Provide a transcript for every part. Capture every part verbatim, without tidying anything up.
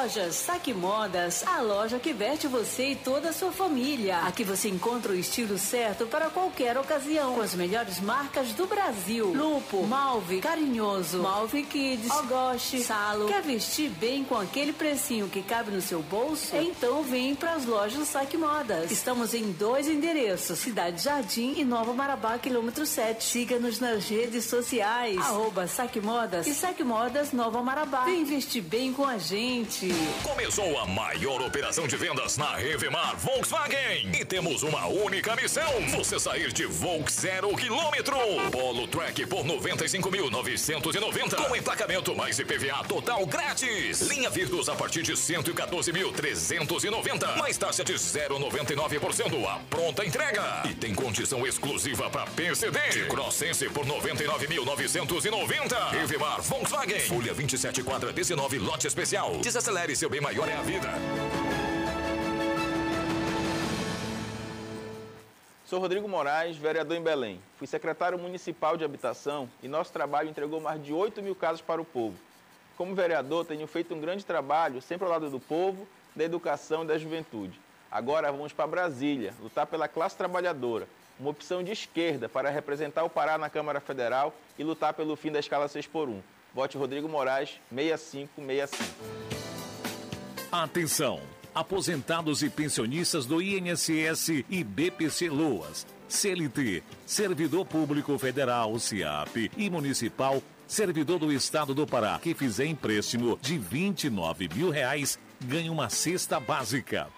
Lojas Saque Modas, a loja que veste você e toda a sua família. Aqui você encontra o estilo certo para qualquer ocasião, com as melhores marcas do Brasil. Lupo, Malve, Carinhoso, Malve Kids, Ogoshi, Salo. Quer vestir bem com aquele precinho que cabe no seu bolso? Então vem para as lojas Saque Modas. Estamos em dois endereços, Cidade Jardim e Nova Marabá, quilômetro sete. Siga-nos nas redes sociais, arroba Saque Modas e Saque Modas Nova Marabá. Vem investir bem com a gente. Começou a maior operação de vendas na Revemar Volkswagen. E temos uma única missão: você sair de Volks zero quilômetro. Polo Track por noventa e cinco mil novecentos e noventa. Com emplacamento mais I P V A total grátis. Linha Virtus a partir de cento e quatorze mil trezentos e noventa. Mais taxa de zero vírgula noventa e nove por cento a pronta entrega. E tem condição exclusiva para P C D. T-Crossense por noventa e nove mil novecentos e noventa. Revemar Volkswagen. Folha vinte e sete, quadra dezenove, lote especial. Desacelere, seu bem maior é a vida. Sou Rodrigo Moraes, vereador em Belém. Fui secretário municipal de habitação e nosso trabalho entregou mais de oito mil casas para o povo. Como vereador, tenho feito um grande trabalho, sempre ao lado do povo, da educação e da juventude. Agora vamos para Brasília, lutar pela classe trabalhadora, uma opção de esquerda para representar o Pará na Câmara Federal e lutar pelo fim da escala seis por um. Vote Rodrigo Moraes, seis cinco seis cinco. Atenção! Aposentados e pensionistas do I N S S e B P C Loas, C L T, Servidor Público Federal, C I A P e Municipal, servidor do Estado do Pará, que fizer empréstimo de vinte e nove mil reais, ganha uma cesta básica.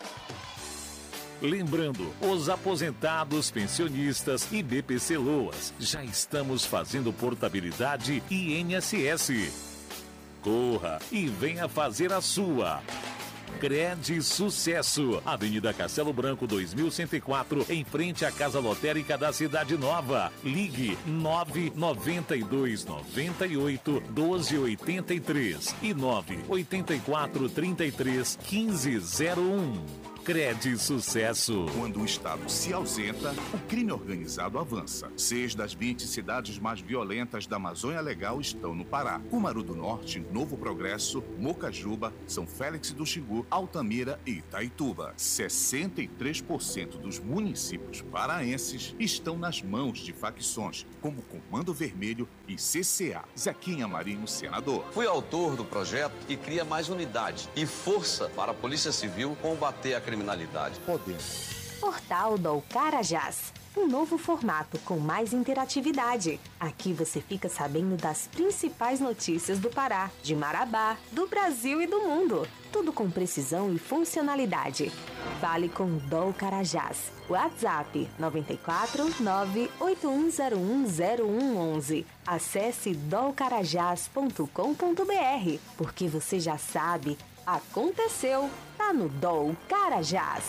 Lembrando, os aposentados, pensionistas e B P C Loas, já estamos fazendo portabilidade I N S S. Corra e venha fazer a sua. Cred Sucesso, Avenida Castelo Branco dois mil cento e quatro, em frente à Casa Lotérica da Cidade Nova. Ligue nove nove dois nove oito doze oitenta e três e nove oito quatro trinta e três quinze zero um. Cred Sucesso. Quando o Estado se ausenta, o crime organizado avança. Seis das vinte cidades mais violentas da Amazônia Legal estão no Pará: Cumaru do Norte, Novo Progresso, Mocajuba, São Félix do Xingu, Altamira e Itaituba. sessenta e três por cento dos municípios paraenses estão nas mãos de facções, como Comando Vermelho e C C A. Zequinha Marinho, senador. Fui autor do projeto que cria mais unidade e força para a Polícia Civil combater a criminalidade. Podemos. Portal do Carajás. Um novo formato com mais interatividade. Aqui você fica sabendo das principais notícias do Pará, de Marabá, do Brasil e do mundo. Tudo com precisão e funcionalidade. Fale com Dol Carajás. WhatsApp nove quatro nove oito um zero um zero um um um. Acesse dol carajás ponto com ponto b r, porque você já sabe, aconteceu, tá no Dol Carajás.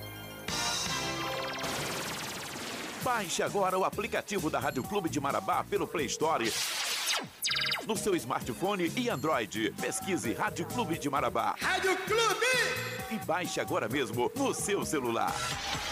Baixe agora o aplicativo da Rádio Clube de Marabá pelo Play Store no seu smartphone e Android. Pesquise Rádio Clube de Marabá. Rádio Clube! E baixe agora mesmo no seu celular.